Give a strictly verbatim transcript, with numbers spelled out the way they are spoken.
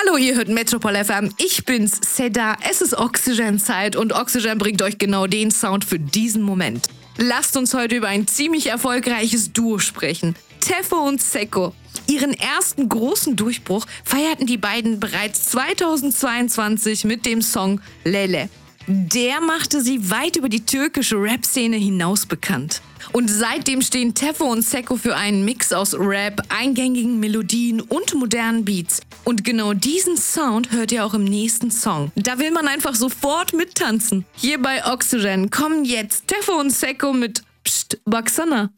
Hallo, ihr hört Metropol F M. Ich bin's, Seda. Es ist Oxygen-Zeit und Oxygen bringt euch genau den Sound für diesen Moment. Lasst uns heute über ein ziemlich erfolgreiches Duo sprechen. Tefo und Secco. Ihren ersten großen Durchbruch feierten die beiden bereits zweitausendzweiundzwanzig mit dem Song Lele. Der machte sie weit über die türkische Rap-Szene hinaus bekannt. Und seitdem stehen Tefo und Secco für einen Mix aus Rap, eingängigen Melodien und modernen Beats. Und genau diesen Sound hört ihr auch im nächsten Song. Da will man einfach sofort mittanzen. Hier bei Oxygen kommen jetzt Tefo und Secco mit Psst, Baksana.